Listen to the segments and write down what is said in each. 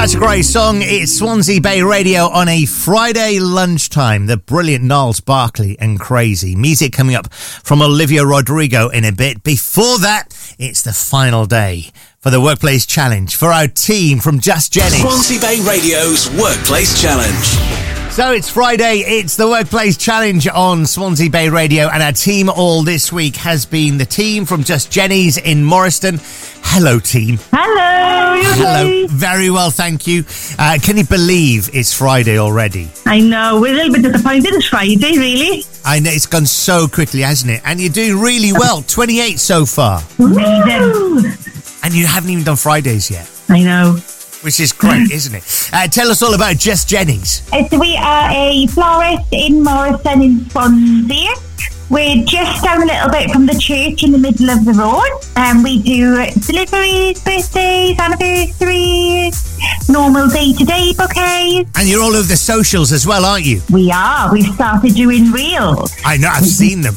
Such a great song. It's Swansea Bay Radio on a Friday lunchtime. The brilliant Gnarls Barkley and Crazy. Music coming up from Olivia Rodrigo in a bit. Before that, it's the final day for the Workplace Challenge for our team from Just Jenny. Swansea Bay Radio's Workplace Challenge. So it's Friday, it's the Workplace Challenge on Swansea Bay Radio, and our team all this week has been the team from Just Jenny's in Morriston. Hello, team. Hello. Hello. Very well, thank you. Can you believe it's Friday already? I know. We're a little bit disappointed it's Friday, really. I know, it's gone so quickly, hasn't it? And you're doing really well. 28 so far. Amazing. And you haven't even done Fridays yet. I know. Which is great, isn't it? Tell us all about Just Jenny's. So we are a florist in Morriston in Swansea. We're just down a little bit from the church in the middle of the road. And we do deliveries, birthdays, anniversaries, normal day-to-day bouquets. And you're all over the socials as well, aren't you? We are. We've started doing reels. I know, I've seen them.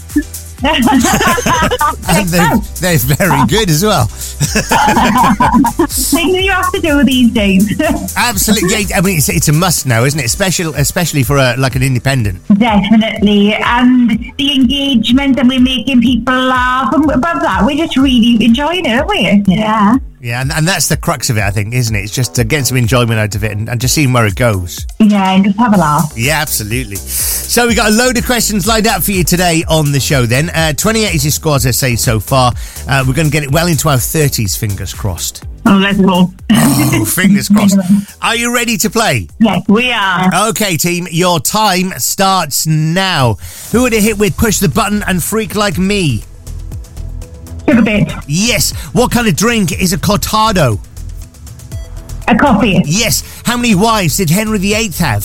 And they're very good as well. Things you have to do these days. Absolutely. Yeah, I mean, it's a must now, isn't it? Especially for an independent. Definitely. And the engagement, and we're making people laugh. And above that, we're just really enjoying it, aren't we? Yeah. Yeah, and that's the crux of it, I think, isn't it? It's just to get some enjoyment out of it and just seeing where it goes. Yeah, and just have a laugh. Yeah, absolutely. So we got a load of questions lined up for you today on the show then. 28 is your score, as I say, so far. We're going to get it well into our 30s, fingers crossed. Oh, let's go. Oh, fingers crossed. Are you ready to play? Yes, we are. Okay, team, your time starts now. Who would it hit with Push the Button and Freak Like Me? Sugar bit. Yes. What kind of drink is a cortado? A coffee. Yes. How many wives did Henry VIII have?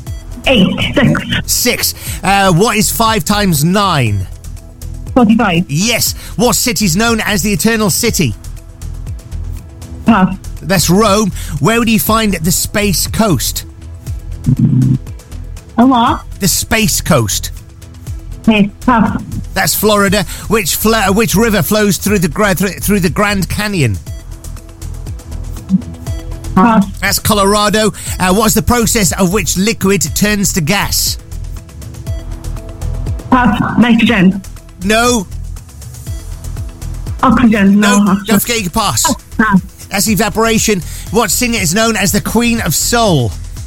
6. What is 5 times 9? 45. Yes. What city is known as the Eternal City? Pass. That's Rome. Where would you find the Space Coast? A what? The Space Coast. Yes, pass. That's Florida. Which river flows through the Grand Canyon? Pass. That's Colorado. What's the process of which liquid turns to gas? Pass. Nitrogen. No. Oxygen. No. Don't forget you can pass. Pass. That's evaporation. What singer is known as the Queen of Soul?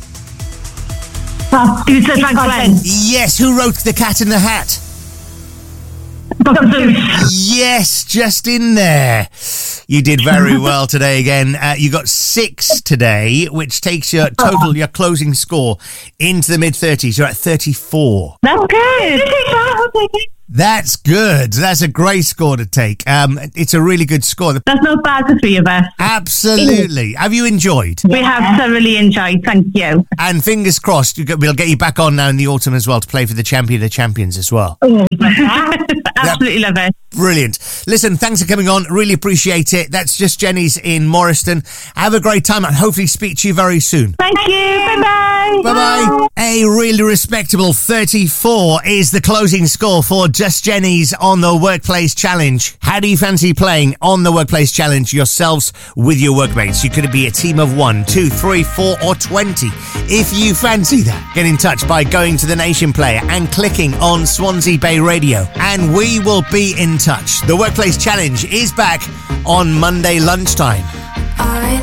Pass. Lisa Franklin. Yes. Who wrote The Cat in the Hat? Dr. Seuss. Yes, just in there. You did very well today again. You got 6 today, which takes your closing score into the mid-30s. You're at 34. That's good. That's good. That's a great score to take. It's a really good score. That's not bad for 3 of us. Absolutely. Have you enjoyed? We have thoroughly enjoyed. Thank you. And fingers crossed, we'll get you back on now in the autumn as well to play for the Champion of Champions as well. Oh, absolutely love it. Brilliant. Listen, thanks for coming on. Really appreciate it. That's Just Jenny's in Morriston. Have a great time and hopefully speak to you very soon. Thank you. Bye-bye. Bye-bye. A really respectable 34 is the closing score for Just Jenny's on the Workplace Challenge. How do you fancy playing on the Workplace Challenge yourselves with your workmates? You could be a team of 1, 2, 3, 4 or 20. If you fancy that, get in touch by going to the Nation Player and clicking on Swansea Bay Radio and we will be in touch. The Workplace Challenge is back on Monday lunchtime. I